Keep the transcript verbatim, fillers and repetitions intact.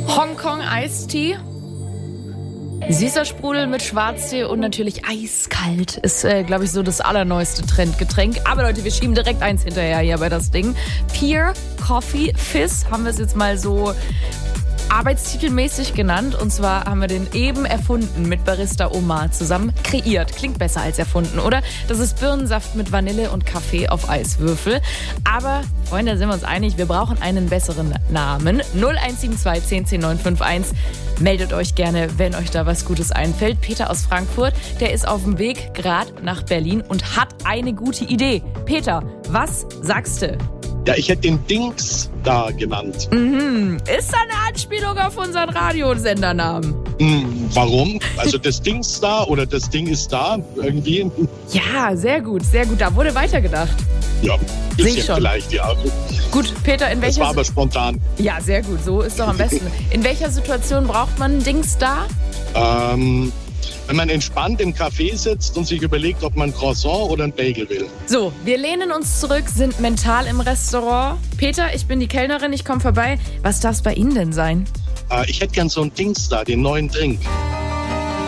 Hongkong Eistee. Süßer Sprudel mit Schwarztee und natürlich eiskalt ist, äh, glaube ich, so das allerneueste Trendgetränk. Aber Leute, wir schieben direkt eins hinterher hier bei das Ding. Pure Coffee Fizz haben wir es jetzt mal so arbeitstitelmäßig genannt. Und zwar haben wir den eben erfunden mit Barista Omar zusammen kreiert. Klingt besser als erfunden, oder? Das ist Birnensaft mit Vanille und Kaffee auf Eiswürfel. Aber, Freunde, sind wir uns einig, wir brauchen einen besseren Namen. null eins sieben zwei zehn zehn neun fünf eins. Meldet euch gerne, wenn euch da was Gutes einfällt. Peter aus Frankfurt, der ist auf dem Weg gerade nach Berlin und hat eine gute Idee. Peter, was sagst du? Ja, ich hätte den Dings da genannt. Mhm. Ist da eine Anspielung auf unseren Radiosendernamen? Hm, warum? Also das Dings da oder das Ding ist da irgendwie? Ja, sehr gut, sehr gut. Da wurde weitergedacht. Ja, bisschen vielleicht, ja. Gut, Peter, in welcher... Das war aber spontan. Ja, sehr gut, so ist doch am besten. In welcher Situation braucht man ein Dings da? Ähm... Wenn man entspannt im Café sitzt und sich überlegt, ob man ein Croissant oder ein Bagel will. So, wir lehnen uns zurück, sind mental im Restaurant. Peter, ich bin die Kellnerin, ich komme vorbei. Was darf es bei Ihnen denn sein? Äh, ich hätte gern so ein Dings da, den neuen Drink.